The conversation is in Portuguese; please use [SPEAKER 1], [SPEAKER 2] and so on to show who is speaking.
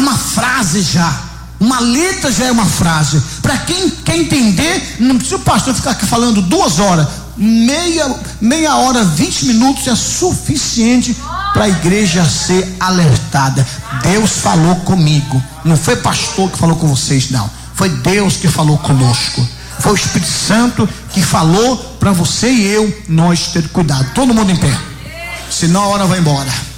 [SPEAKER 1] uma frase já. Uma letra já é uma frase. Para quem quer entender, não precisa o pastor ficar aqui falando 2 horas. Meia hora, 20 minutos é suficiente para a igreja ser alertada. Deus falou comigo. Não foi pastor que falou com vocês, não. Foi Deus que falou conosco. Foi o Espírito Santo que falou para você e eu, nós ter cuidado. Todo mundo em pé. Senão a hora vai embora.